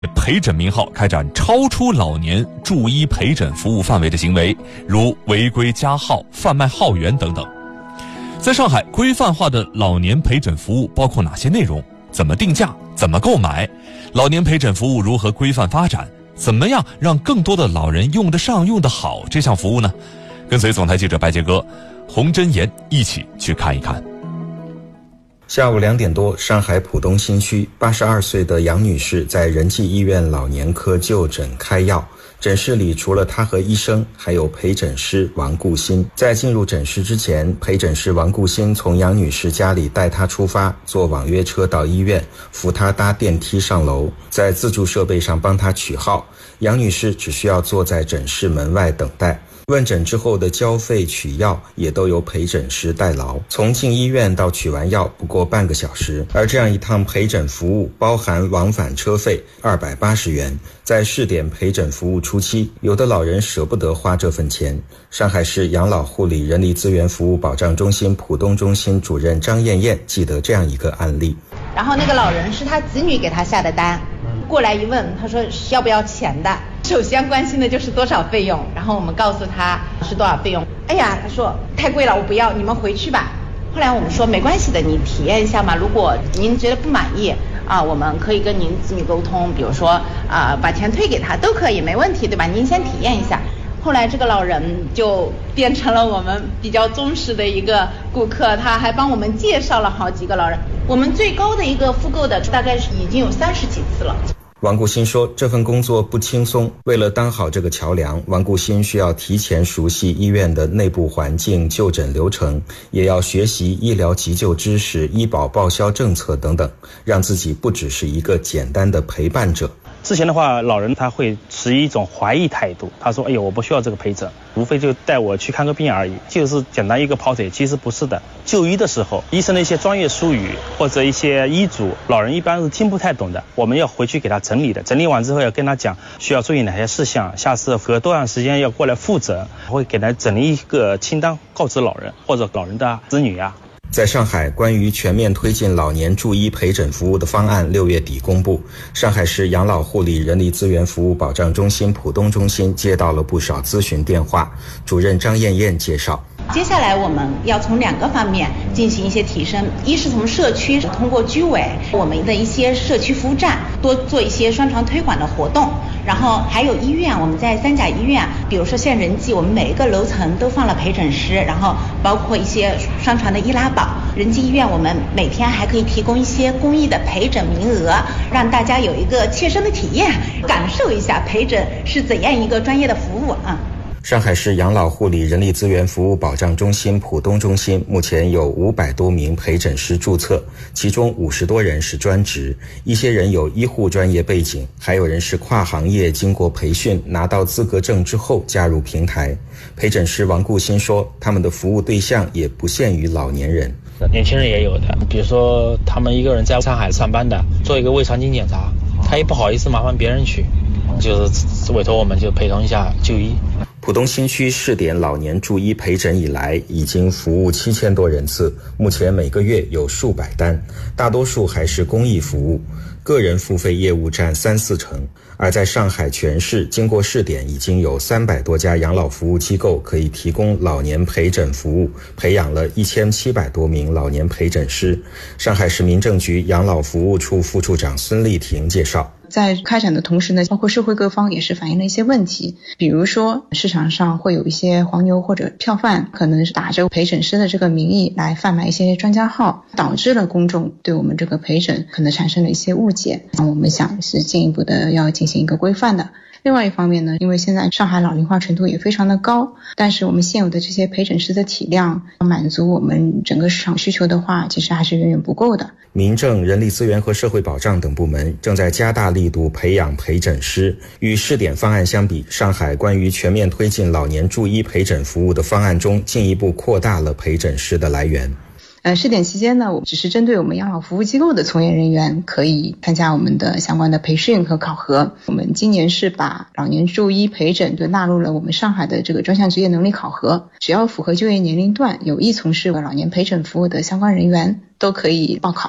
陪诊名号开展超出老年助医陪诊服务范围的行为，如违规加号、贩卖号源等等。在上海，规范化的老年陪诊服务包括哪些内容？怎么定价？怎么购买？老年陪诊服务如何规范发展？怎么样让更多的老人用得上、用得好这项服务呢？跟随总台记者白杰哥、洪真言一起去看一看。 下午2点多，上海浦东新区82岁的杨女士在仁济医院老年科就诊开药。诊室里除了她和医生，还有陪诊师王顾新。在进入诊室之前，陪诊师王顾新从杨女士家里带她出发，坐网约车到医院，扶她搭电梯上楼，在自助设备上帮她取号。杨女士只需要坐在诊室门外等待。问诊之后的交费取药也都由陪诊师代劳，从进医院到取完药不过半个小时。而这样一趟陪诊服务包含往返车费280元。在试点陪诊服务初期，有的老人舍不得花这份钱。上海市养老护理人力资源服务保障中心浦东中心主任张艳艳记得这样一个案例。 然后那个老人是他子女给他下的单，过来一问，他说要不要钱的。首先关心的就是多少费用，然后我们告诉他是多少费用。哎呀，他说太贵了，我不要，你们回去吧。后来我们说没关系的，你体验一下嘛，如果您觉得不满意我们可以跟您子女沟通，比如说把钱退给他都可以，没问题，对吧？您先体验一下。后来这个老人就变成了我们比较忠实的一个顾客，他还帮我们介绍了好几个老人。我们最高的一个复购的大概是已经有30几次了。 王顾新说，这份工作不轻松，为了当好这个桥梁，王顾新需要提前熟悉医院的内部环境、就诊流程，也要学习医疗急救知识、医保报销政策等等，让自己不只是一个简单的陪伴者。 之前的话，老人他会持一种怀疑态度，他说我不需要这个陪诊，无非就带我去看个病而已，就是简单一个跑腿。其实不是的，就医的时候医生的一些专业术语或者一些医嘱，老人一般是听不太懂的，我们要回去给他整理的，整理完之后要跟他讲需要注意哪些事项，下次隔多长时间要过来复诊，会给他整理一个清单告知老人或者老人的子女啊。 在上海，关于全面推进老年助医陪诊服务的方案6月底公布。上海市养老护理人力资源服务保障中心浦东中心接到了不少咨询电话，主任张艳艳介绍。 接下来我们要从2个方面进行一些提升，一是从社区通过居委我们的一些社区服务站多做一些宣传推广的活动，然后还有医院，我们在3甲医院，比如说像仁济，我们每一个楼层都放了陪诊师，然后包括一些宣传的医拉宝。仁济医院我们每天还可以提供一些公益的陪诊名额，让大家有一个切身的体验，感受一下陪诊是怎样一个专业的服务啊。 上海市养老护理人力资源服务保障中心浦东中心目前有500多名陪诊师注册，其中50多人是专职，一些人有医护专业背景，还有人是跨行业经过培训拿到资格证之后加入平台。陪诊师王顾新说，他们的服务对象也不限于老年人， 年轻人也有的，比如说他们一个人在上海上班的，做一个胃肠镜检查，他也不好意思麻烦别人去，就是委托我们就陪同一下就医。 浦东新区试点老年助医陪诊以来，已经服务7000多人次，目前每个月有数百单，大多数还是公益服务，个人付费业务占3-4成。而在上海全市，经过试点，已经有300多家养老服务机构可以提供老年陪诊服务，培养了1700多名老年陪诊师。上海市民政局养老服务处副处长孙丽婷介绍。 在开展的同时呢，包括社会各方也是反映了一些问题，比如说市场上会有一些黄牛或者票贩，可能是打着陪诊师的这个名义来贩卖一些专家号，导致了公众对我们这个陪诊可能产生了一些误解。我们想是进一步的要进行一个规范的。另外一方面呢，因为现在上海老龄化程度也非常的高，但是我们现有的这些陪诊师的体量满足我们整个市场需求的话，其实还是远远不够的。 民政、人力资源和社会保障等部门正在加大力度培养陪诊师。与试点方案相比，上海关于全面推进老年助医陪诊服务的方案中进一步扩大了陪诊师的来源。 试点期间呢，我只是针对我们养老服务机构的从业人员可以参加我们的相关的培训和考核。我们今年是把老年助医陪诊就纳入了我们上海的这个专项职业能力考核，只要符合就业年龄段有意从事老年陪诊服务的相关人员都可以报考。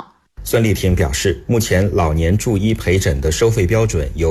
孙丽婷表示，目前老年助医陪诊的收费标准由